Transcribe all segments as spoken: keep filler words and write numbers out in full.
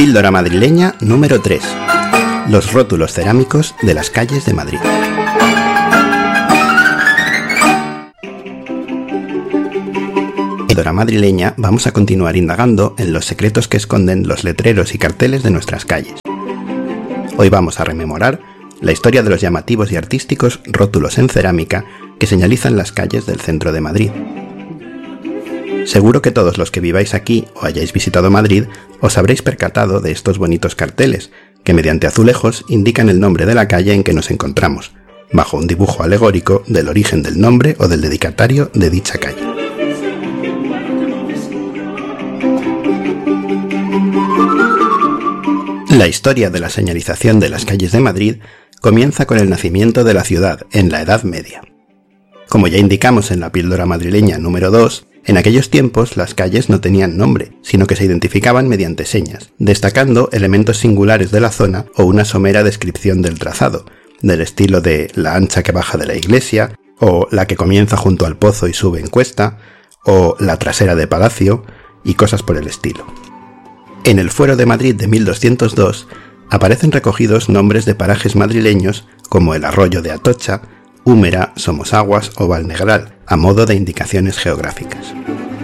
Píldora madrileña número tres. Los rótulos cerámicos de las calles de Madrid. En Píldora madrileña vamos a continuar indagando en los secretos que esconden los letreros y carteles de nuestras calles. Hoy vamos a rememorar la historia de los llamativos y artísticos rótulos en cerámica que señalizan las calles del centro de Madrid. Seguro que todos los que viváis aquí o hayáis visitado Madrid os habréis percatado de estos bonitos carteles que mediante azulejos indican el nombre de la calle en que nos encontramos, bajo un dibujo alegórico del origen del nombre o del dedicatario de dicha calle. La historia de la señalización de las calles de Madrid comienza con el nacimiento de la ciudad en la Edad Media. Como ya indicamos en la Píldora madrileña número dos, en aquellos tiempos las calles no tenían nombre, sino que se identificaban mediante señas, destacando elementos singulares de la zona o una somera descripción del trazado, del estilo de la ancha que baja de la iglesia, o la que comienza junto al pozo y sube en cuesta, o la trasera de palacio, y cosas por el estilo. En el Fuero de Madrid de mil doscientos dos aparecen recogidos nombres de parajes madrileños como el Arroyo de Atocha, Úmera, Somosaguas o Valnegral, a modo de indicaciones geográficas.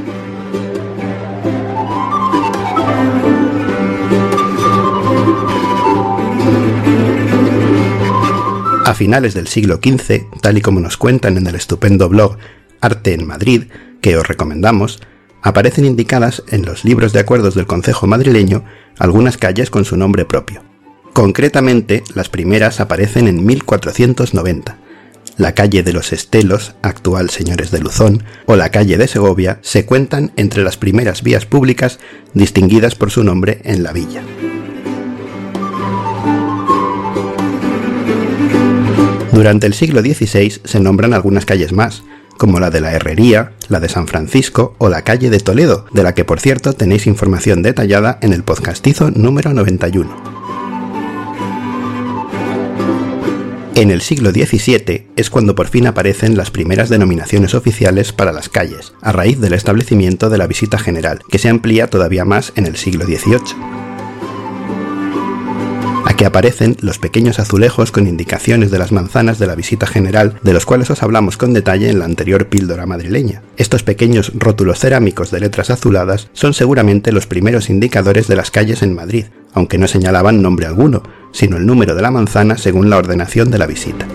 A finales del siglo quince, tal y como nos cuentan en el estupendo blog Arte en Madrid, que os recomendamos, aparecen indicadas en los libros de acuerdos del concejo madrileño algunas calles con su nombre propio. Concretamente, las primeras aparecen en mil cuatrocientos noventa. La calle de los Estelos, actual Señores de Luzón, o la calle de Segovia se cuentan entre las primeras vías públicas distinguidas por su nombre en la villa. Durante el siglo dieciséis se nombran algunas calles más, como la de la Herrería, la de San Francisco o la calle de Toledo, de la que por cierto tenéis información detallada en el podcastizo número noventa y uno. En el siglo diecisiete es cuando por fin aparecen las primeras denominaciones oficiales para las calles, a raíz del establecimiento de la visita general, que se amplía todavía más en el siglo dieciocho. Aquí aparecen los pequeños azulejos con indicaciones de las manzanas de la visita general, de los cuales os hablamos con detalle en la anterior Píldora madrileña. Estos pequeños rótulos cerámicos de letras azuladas son seguramente los primeros indicadores de las calles en Madrid, aunque no señalaban nombre alguno, sino el número de la manzana según la ordenación de la visita.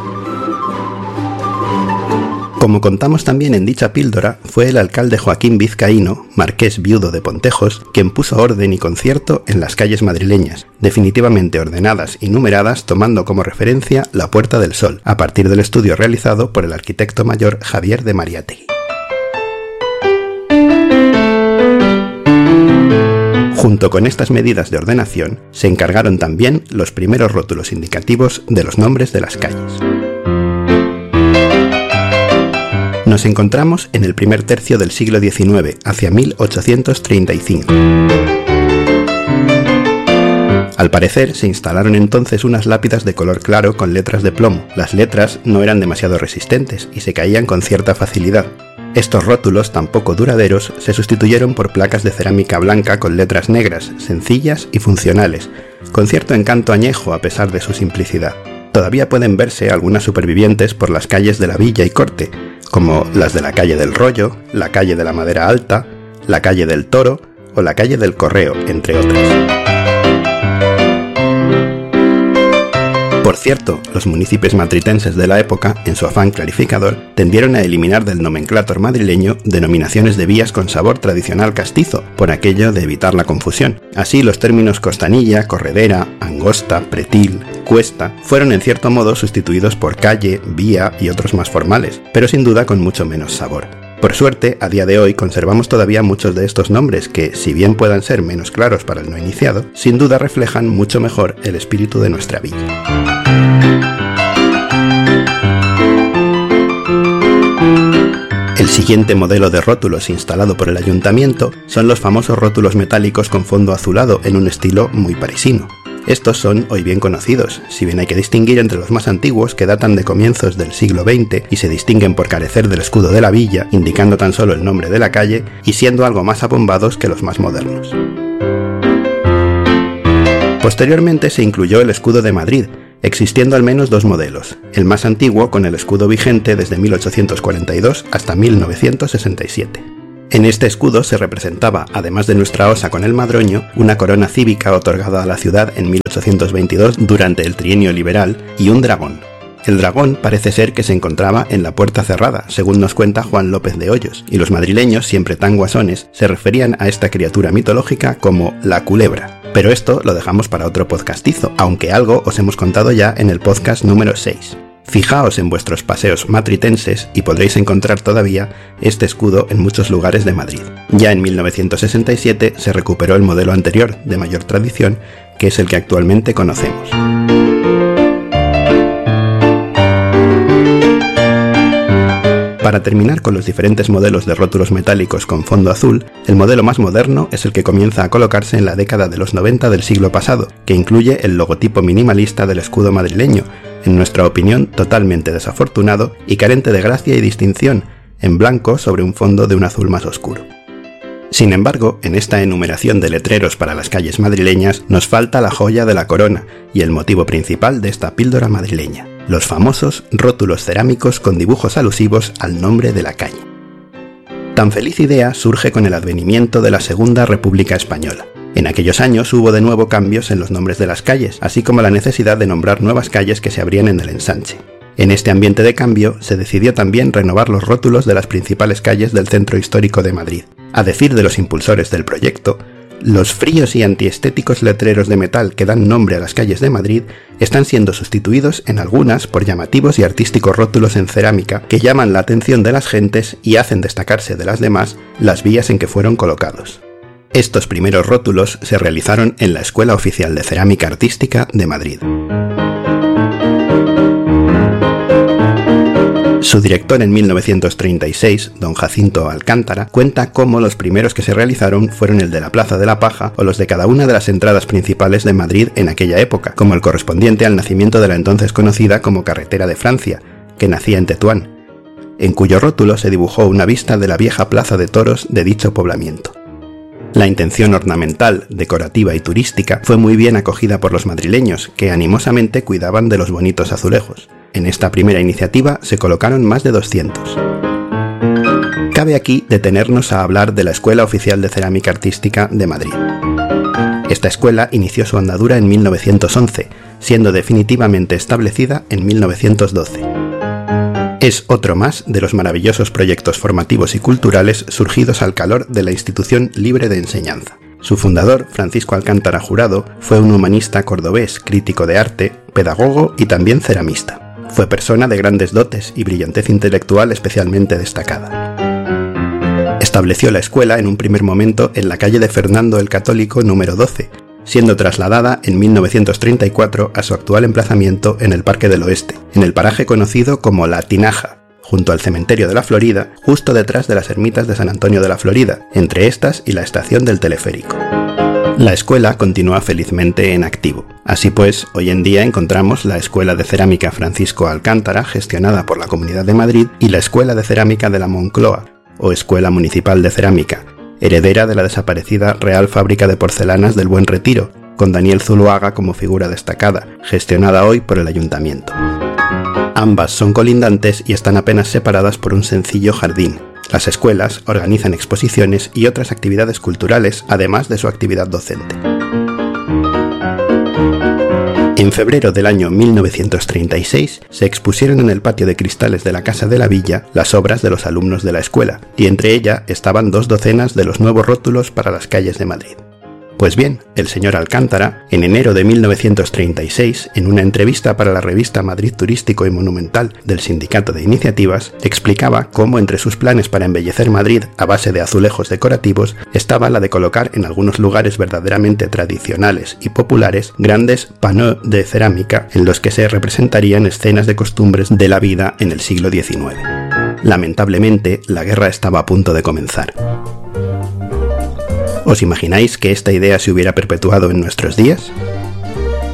Como contamos también en dicha píldora, fue el alcalde Joaquín Vizcaíno, marqués viudo de Pontejos, quien puso orden y concierto en las calles madrileñas, definitivamente ordenadas y numeradas tomando como referencia la Puerta del Sol, a partir del estudio realizado por el arquitecto mayor Javier de Mariátegui. Junto con estas medidas de ordenación, se encargaron también los primeros rótulos indicativos de los nombres de las calles. Nos encontramos en el primer tercio del siglo diecinueve, hacia mil ochocientos treinta y cinco. Al parecer, se instalaron entonces unas lápidas de color claro con letras de plomo. Las letras no eran demasiado resistentes y se caían con cierta facilidad. Estos rótulos, tan poco duraderos, se sustituyeron por placas de cerámica blanca con letras negras, sencillas y funcionales, con cierto encanto añejo a pesar de su simplicidad. Todavía pueden verse algunas supervivientes por las calles de la Villa y Corte, como las de la calle del Rollo, la calle de la Madera Alta, la calle del Toro o la calle del Correo, entre otras. Por cierto, los municipios matritenses de la época, en su afán clarificador, tendieron a eliminar del nomenclátor madrileño denominaciones de vías con sabor tradicional castizo, por aquello de evitar la confusión. Así, los términos costanilla, corredera, angosta, pretil, cuesta, fueron en cierto modo sustituidos por calle, vía y otros más formales, pero sin duda con mucho menos sabor. Por suerte, a día de hoy conservamos todavía muchos de estos nombres que, si bien puedan ser menos claros para el no iniciado, sin duda reflejan mucho mejor el espíritu de nuestra villa. El siguiente modelo de rótulos instalado por el ayuntamiento son los famosos rótulos metálicos con fondo azulado en un estilo muy parisino. Estos son hoy bien conocidos, si bien hay que distinguir entre los más antiguos que datan de comienzos del siglo veinte y se distinguen por carecer del escudo de la villa, indicando tan solo el nombre de la calle, y siendo algo más abombados que los más modernos. Posteriormente se incluyó el escudo de Madrid, existiendo al menos dos modelos, el más antiguo con el escudo vigente desde mil ochocientos cuarenta y dos hasta mil novecientos sesenta y siete. En este escudo se representaba, además de nuestra osa con el madroño, una corona cívica otorgada a la ciudad en mil ochocientos veintidós durante el trienio liberal y un dragón. El dragón parece ser que se encontraba en la Puerta Cerrada, según nos cuenta Juan López de Hoyos, y los madrileños, siempre tan guasones, se referían a esta criatura mitológica como la culebra. Pero esto lo dejamos para otro podcastizo, aunque algo os hemos contado ya en el podcast número seis. Fijaos en vuestros paseos matritenses y podréis encontrar todavía este escudo en muchos lugares de Madrid. Ya en mil novecientos sesenta y siete se recuperó el modelo anterior, de mayor tradición, que es el que actualmente conocemos. Para terminar con los diferentes modelos de rótulos metálicos con fondo azul, el modelo más moderno es el que comienza a colocarse en la década de los noventa del siglo pasado, que incluye el logotipo minimalista del escudo madrileño, en nuestra opinión totalmente desafortunado y carente de gracia y distinción, en blanco sobre un fondo de un azul más oscuro. Sin embargo, en esta enumeración de letreros para las calles madrileñas nos falta la joya de la corona y el motivo principal de esta píldora madrileña: los famosos rótulos cerámicos con dibujos alusivos al nombre de la calle. Tan feliz idea surge con el advenimiento de la Segunda República Española. En aquellos años hubo de nuevo cambios en los nombres de las calles, así como la necesidad de nombrar nuevas calles que se abrían en el ensanche. En este ambiente de cambio se decidió también renovar los rótulos de las principales calles del centro histórico de Madrid. A decir de los impulsores del proyecto, los fríos y antiestéticos letreros de metal que dan nombre a las calles de Madrid están siendo sustituidos en algunas por llamativos y artísticos rótulos en cerámica que llaman la atención de las gentes y hacen destacarse de las demás las vías en que fueron colocados. Estos primeros rótulos se realizaron en la Escuela Oficial de Cerámica Artística de Madrid. Su director en mil novecientos treinta y seis, don Jacinto Alcántara, cuenta cómo los primeros que se realizaron fueron el de la Plaza de la Paja o los de cada una de las entradas principales de Madrid en aquella época, como el correspondiente al nacimiento de la entonces conocida como Carretera de Francia, que nacía en Tetuán, en cuyo rótulo se dibujó una vista de la vieja plaza de toros de dicho poblamiento. La intención ornamental, decorativa y turística fue muy bien acogida por los madrileños, que animosamente cuidaban de los bonitos azulejos. En esta primera iniciativa se colocaron más de doscientos. Cabe aquí detenernos a hablar de la Escuela Oficial de Cerámica Artística de Madrid. Esta escuela inició su andadura en mil novecientos once, siendo definitivamente establecida en mil novecientos doce. Es otro más de los maravillosos proyectos formativos y culturales surgidos al calor de la institución libre de enseñanza. Su fundador, Francisco Alcántara Jurado, fue un humanista cordobés, crítico de arte, pedagogo y también ceramista. Fue persona de grandes dotes y brillantez intelectual especialmente destacada. Estableció la escuela en un primer momento en la calle de Fernando el Católico número doce, siendo trasladada en mil novecientos treinta y cuatro a su actual emplazamiento en el Parque del Oeste, en el paraje conocido como La Tinaja, junto al cementerio de la Florida, justo detrás de las ermitas de San Antonio de la Florida, entre estas y la estación del teleférico. La escuela continúa felizmente en activo. Así pues, hoy en día encontramos la Escuela de Cerámica Francisco Alcántara, gestionada por la Comunidad de Madrid, y la Escuela de Cerámica de la Moncloa, o Escuela Municipal de Cerámica, heredera de la desaparecida Real Fábrica de Porcelanas del Buen Retiro, con Daniel Zuluaga como figura destacada, gestionada hoy por el Ayuntamiento. Ambas son colindantes y están apenas separadas por un sencillo jardín. Las escuelas organizan exposiciones y otras actividades culturales, además de su actividad docente. En febrero del año mil novecientos treinta y seis se expusieron en el patio de cristales de la Casa de la Villa las obras de los alumnos de la escuela, y entre ellas estaban dos docenas de los nuevos rótulos para las calles de Madrid. Pues bien, el señor Alcántara, en enero de mil novecientos treinta y seis, en una entrevista para la revista Madrid Turístico y Monumental del Sindicato de Iniciativas, explicaba cómo entre sus planes para embellecer Madrid a base de azulejos decorativos estaba la de colocar en algunos lugares verdaderamente tradicionales y populares grandes panneaux de cerámica en los que se representarían escenas de costumbres de la vida en el siglo diecinueve. Lamentablemente, la guerra estaba a punto de comenzar. ¿Os imagináis que esta idea se hubiera perpetuado en nuestros días?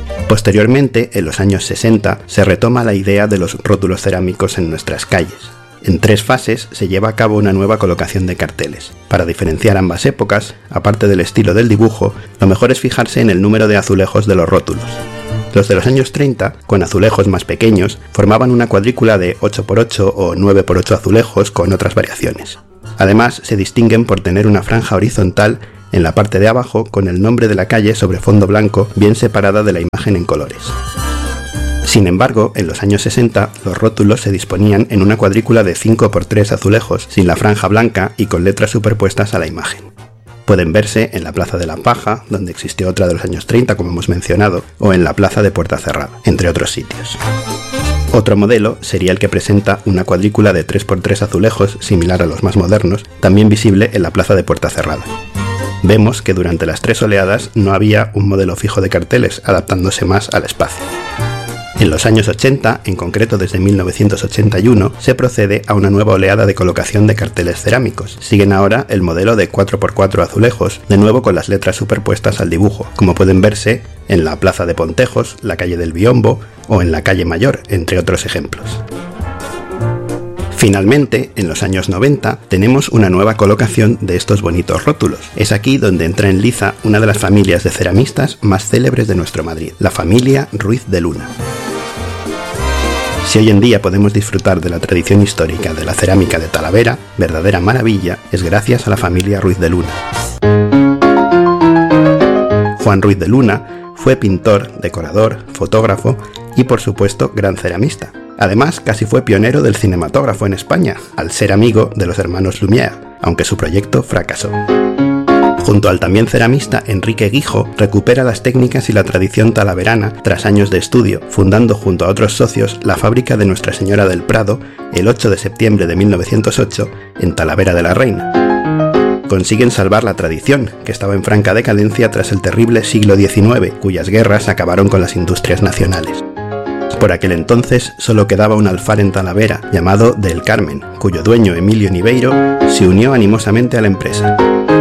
Posteriormente, en los años sesenta, se retoma la idea de los rótulos cerámicos en nuestras calles. En tres fases se lleva a cabo una nueva colocación de carteles. Para diferenciar ambas épocas, aparte del estilo del dibujo, lo mejor es fijarse en el número de azulejos de los rótulos. Los de los años treinta, con azulejos más pequeños, formaban una cuadrícula de ocho por ocho o nueve por ocho azulejos con otras variaciones. Además, se distinguen por tener una franja horizontal en la parte de abajo con el nombre de la calle sobre fondo blanco bien separada de la imagen en colores. Sin embargo, en los años sesenta, los rótulos se disponían en una cuadrícula de cinco por tres azulejos sin la franja blanca y con letras superpuestas a la imagen. Pueden verse en la Plaza de la Paja, donde existió otra de los años treinta, como hemos mencionado, o en la Plaza de Puerta Cerrada, entre otros sitios. Otro modelo sería el que presenta una cuadrícula de tres por tres azulejos, similar a los más modernos, también visible en la Plaza de Puerta Cerrada. Vemos que durante las tres oleadas no había un modelo fijo de carteles, adaptándose más al espacio. En los años ochenta, en concreto desde mil novecientos ochenta y uno, se procede a una nueva oleada de colocación de carteles cerámicos. Siguen ahora el modelo de cuatro por cuatro azulejos, de nuevo con las letras superpuestas al dibujo, como pueden verse en la Plaza de Pontejos, la calle del Biombo o en la calle Mayor, entre otros ejemplos. Finalmente, en los años noventa, tenemos una nueva colocación de estos bonitos rótulos. Es aquí donde entra en liza una de las familias de ceramistas más célebres de nuestro Madrid, la familia Ruiz de Luna. Si hoy en día podemos disfrutar de la tradición histórica de la cerámica de Talavera, verdadera maravilla, es gracias a la familia Ruiz de Luna. Juan Ruiz de Luna fue pintor, decorador, fotógrafo y, por supuesto, gran ceramista. Además, casi fue pionero del cinematógrafo en España, al ser amigo de los hermanos Lumière, aunque su proyecto fracasó. Junto al también ceramista Enrique Guijo, recupera las técnicas y la tradición talaverana tras años de estudio, fundando junto a otros socios la fábrica de Nuestra Señora del Prado el ocho de septiembre de mil novecientos ocho en Talavera de la Reina. Consiguen salvar la tradición, que estaba en franca decadencia tras el terrible siglo diecinueve, cuyas guerras acabaron con las industrias nacionales. Por aquel entonces solo quedaba un alfar en Talavera, llamado del Carmen, cuyo dueño Emilio Niveiro se unió animosamente a la empresa.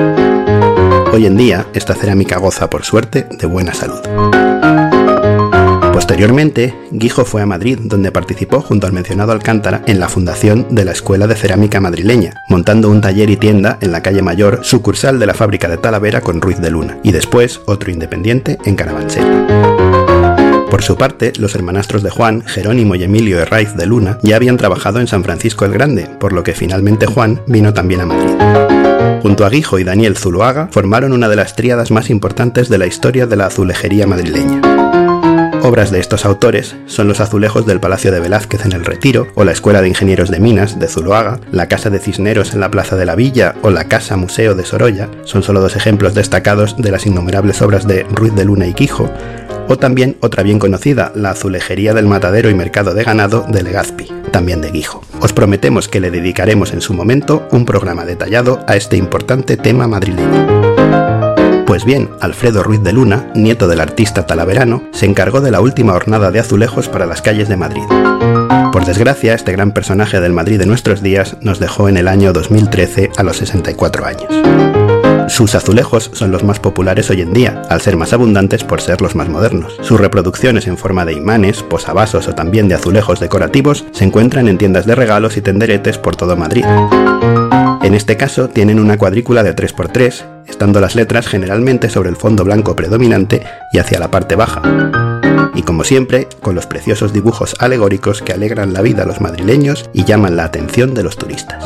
Hoy en día, esta cerámica goza, por suerte, de buena salud. Posteriormente, Guijo fue a Madrid, donde participó junto al mencionado Alcántara en la fundación de la Escuela de Cerámica Madrileña, montando un taller y tienda en la calle Mayor, sucursal de la fábrica de Talavera con Ruiz de Luna, y después otro independiente en Carabanchel. Por su parte, los hermanastros de Juan, Jerónimo y Emilio Herraiz de Luna, ya habían trabajado en San Francisco el Grande, por lo que finalmente Juan vino también a Madrid. Junto a Guijo y Daniel Zuloaga, formaron una de las tríadas más importantes de la historia de la azulejería madrileña. Obras de estos autores son los azulejos del Palacio de Velázquez en el Retiro, o la Escuela de Ingenieros de Minas de Zuloaga, la Casa de Cisneros en la Plaza de la Villa o la Casa Museo de Sorolla. Son solo dos ejemplos destacados de las innumerables obras de Ruiz de Luna y Guijo, o también otra bien conocida, la azulejería del Matadero y Mercado de Ganado de Legazpi, también de Guijo. Os prometemos que le dedicaremos en su momento un programa detallado a este importante tema madrileño. Pues bien, Alfredo Ruiz de Luna, nieto del artista talaverano, se encargó de la última hornada de azulejos para las calles de Madrid. Por desgracia, este gran personaje del Madrid de nuestros días nos dejó en el año dos mil trece a los sesenta y cuatro años. Sus azulejos son los más populares hoy en día, al ser más abundantes por ser los más modernos. Sus reproducciones en forma de imanes, posavasos o también de azulejos decorativos se encuentran en tiendas de regalos y tenderetes por todo Madrid. En este caso tienen una cuadrícula de tres por tres, estando las letras generalmente sobre el fondo blanco predominante y hacia la parte baja. Y como siempre, con los preciosos dibujos alegóricos que alegran la vida a los madrileños y llaman la atención de los turistas.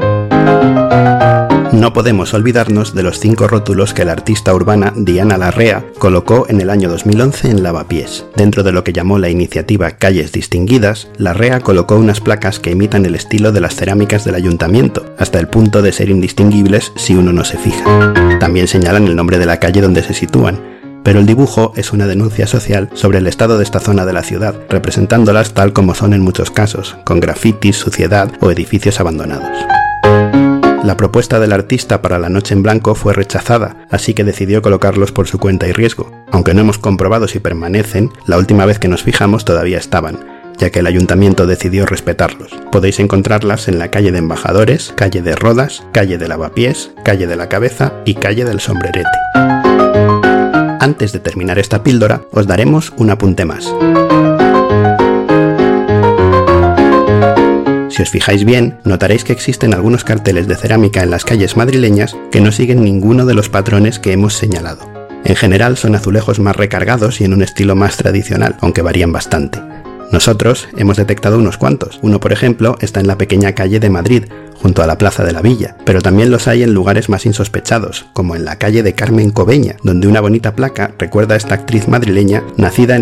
No podemos olvidarnos de los cinco rótulos que la artista urbana Diana Larrea colocó en el año dos mil once en Lavapiés. Dentro de lo que llamó la iniciativa Calles Distinguidas, Larrea colocó unas placas que imitan el estilo de las cerámicas del ayuntamiento, hasta el punto de ser indistinguibles si uno no se fija. También señalan el nombre de la calle donde se sitúan, pero el dibujo es una denuncia social sobre el estado de esta zona de la ciudad, representándolas tal como son en muchos casos, con grafitis, suciedad o edificios abandonados. La propuesta del artista para la noche en blanco fue rechazada, así que decidió colocarlos por su cuenta y riesgo. Aunque no hemos comprobado si permanecen, la última vez que nos fijamos todavía estaban, ya que el ayuntamiento decidió respetarlos. Podéis encontrarlas en la calle de Embajadores, calle de Rodas, calle de Lavapiés, calle de la Cabeza y calle del Sombrerete. Antes de terminar esta píldora, os daremos un apunte más. Si os fijáis bien, notaréis que existen algunos carteles de cerámica en las calles madrileñas que no siguen ninguno de los patrones que hemos señalado. En general son azulejos más recargados y en un estilo más tradicional, aunque varían bastante. Nosotros hemos detectado unos cuantos. Uno, por ejemplo, está en la pequeña calle de Madrid, junto a la Plaza de la Villa, pero también los hay en lugares más insospechados, como en la calle de Carmen Cobeña, donde una bonita placa recuerda a esta actriz madrileña nacida en